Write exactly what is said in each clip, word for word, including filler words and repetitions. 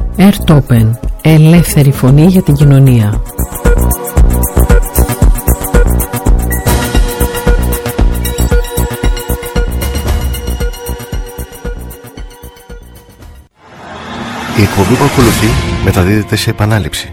Airtopen. Ελεύθερη φωνή για την κοινωνία. Η εκπομπή που ακολουθεί μεταδίδεται σε επανάληψη.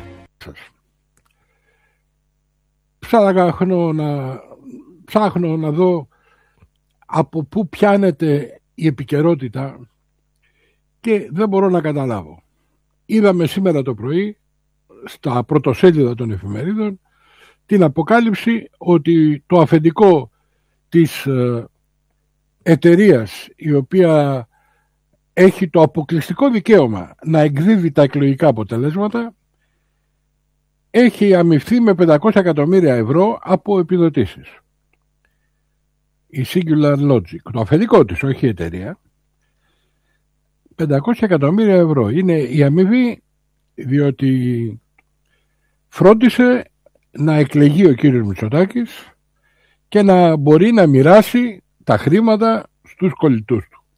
Ψάχνω να, ψάχνω να δω από πού πιάνεται η επικαιρότητα και δεν μπορώ να καταλάβω. Είδαμε σήμερα το πρωί στα πρωτοσέλιδα των εφημερίδων την αποκάλυψη ότι το αφεντικό της ε, εταιρείας η οποία έχει το αποκλειστικό δικαίωμα να εκδίδει τα εκλογικά αποτελέσματα έχει αμοιφθεί με πεντακόσια εκατομμύρια ευρώ από επιδοτήσεις. Η Singular Logic, το αφεντικό της, όχι η εταιρεία, πεντακόσια εκατομμύρια ευρώ είναι η αμοιβή, διότι φρόντισε να εκλεγεί ο κύριος Μητσοτάκης και να μπορεί να μοιράσει τα χρήματα στους κολλητούς του.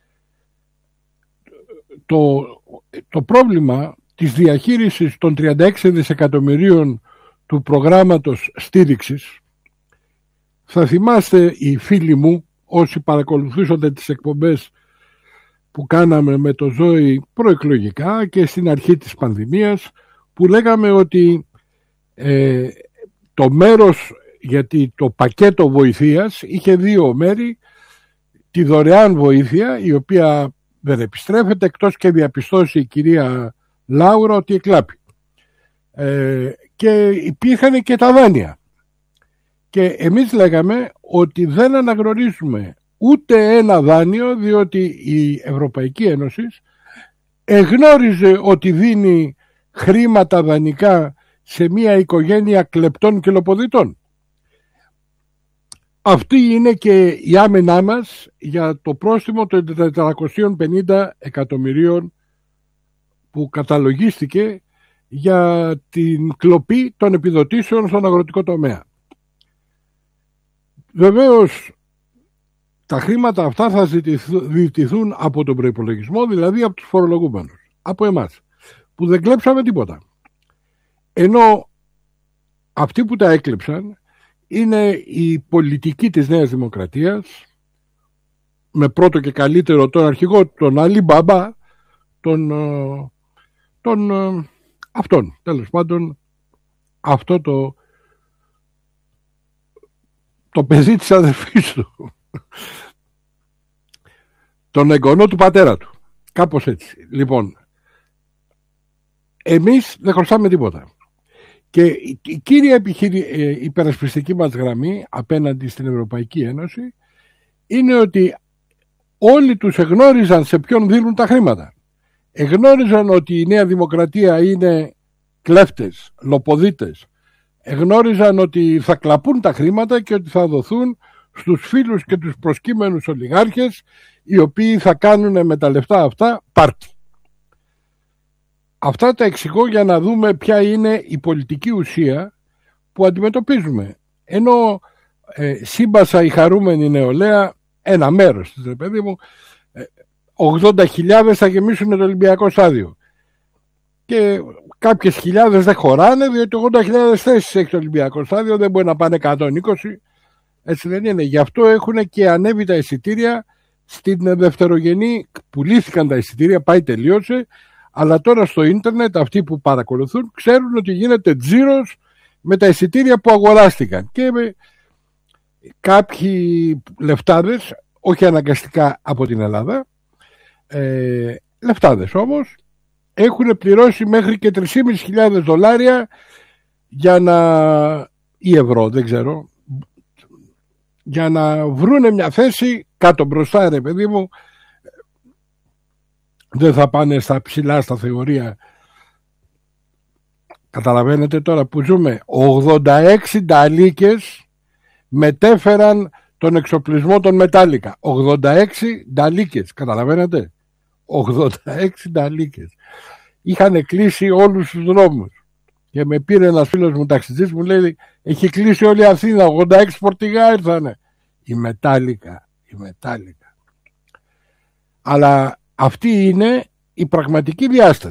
Το, το πρόβλημα της διαχείρισης των τριάντα έξι δισεκατομμυρίων του προγράμματος στήριξης, θα θυμάστε οι φίλοι μου, όσοι παρακολουθούσατε τις εκπομπές που κάναμε με το Ζώη προεκλογικά και στην αρχή της πανδημίας, που λέγαμε ότι ε, το μέρος, γιατί το πακέτο βοηθείας είχε δύο μέρη, τη δωρεάν βοήθεια, η οποία δεν επιστρέφεται εκτός και διαπιστώσει η κυρία Λάουρα ότι εκλάπει. Ε, και υπήρχαν και τα δάνεια. Και εμείς λέγαμε ότι δεν αναγνωρίζουμε ούτε ένα δάνειο, διότι η Ευρωπαϊκή Ένωση εγνώριζε ότι δίνει χρήματα δανεικά σε μια οικογένεια κλεπτών και λοποδιτών. Αυτή είναι και η άμενά μας για το πρόστιμο των τετρακοσίων πενήντα εκατομμυρίων που καταλογίστηκε για την κλοπή των επιδοτήσεων στον αγροτικό τομέα. Βεβαίως τα χρήματα αυτά θα ζητηθούν από τον προϋπολογισμό, δηλαδή από τους φορολογούμενους, από εμάς, που δεν κλέψαμε τίποτα. Ενώ αυτοί που τα έκλεψαν είναι η πολιτική της Νέας Δημοκρατίας, με πρώτο και καλύτερο τον αρχηγό, τον Αλί Μπαμπά, τον, τον αυτόν, τέλος πάντων, αυτό το το παιδί της αδερφής του, τον εγγονό του πατέρα του, κάπως έτσι. Λοιπόν, εμείς δεν χρωστάμε τίποτα. Και η κύρια επιχειρη... υπερασπιστική μας γραμμή απέναντι στην Ευρωπαϊκή Ένωση είναι ότι όλοι τους εγνώριζαν σε ποιον δίνουν τα χρήματα. Εγνώριζαν ότι η Νέα Δημοκρατία είναι κλέφτες, λοποδίτες. Εγνώριζαν ότι θα κλαπούν τα χρήματα και ότι θα δοθούν στους φίλους και τους προσκύμενους ολιγάρχες, οι οποίοι θα κάνουν με τα λεφτά αυτά πάρτι. Αυτά τα εξηγώ για να δούμε ποια είναι η πολιτική ουσία που αντιμετωπίζουμε. Ενώ ε, σύμπασα η χαρούμενη νεολαία, ένα μέρος της, ρε παιδί μου, ε, ογδόντα χιλιάδες θα γεμίσουν το Ολυμπιακό στάδιο. Και κάποιες χιλιάδες δεν χωράνε, διότι ογδόντα χιλιάδες θέσεις έχει το Ολυμπιακό στάδιο, δεν μπορεί να πάνε εκατόν είκοσι. Έτσι δεν είναι. Γι' αυτό έχουν και ανέβει τα εισιτήρια στην δευτερογενή, πουλήθηκαν τα εισιτήρια, πάει τελείωσε. Αλλά τώρα στο ίντερνετ αυτοί που παρακολουθούν ξέρουν ότι γίνεται τζίρος με τα εισιτήρια που αγοράστηκαν. Και με κάποιοι λεφτάδες, όχι αναγκαστικά από την Ελλάδα, ε, λεφτάδες όμως, έχουν πληρώσει μέχρι και τρεις χιλιάδες πεντακόσια δολάρια για να, ή ευρώ δεν ξέρω, για να βρούνε μια θέση κάτω μπροστά, ρε παιδί μου. Δεν θα πάνε στα ψηλά στα θεωρία. Καταλαβαίνετε τώρα που ζούμε. ογδόντα έξι νταλίκες μετέφεραν τον εξοπλισμό των Μετάλλικα. ογδόντα έξι νταλίκες. Καταλαβαίνετε. ογδόντα έξι νταλίκες. Είχαν κλείσει όλους τους δρόμους. Και με πήρε ένας φίλος μου ταξιτζής, μου λέει, έχει κλείσει όλη η Αθήνα, ογδόντα έξι φορτηγά ήρθανε. Η Μετάλλικα. Η Μετάλλικα. Αλλά αυτή είναι η πραγματική διάσταση.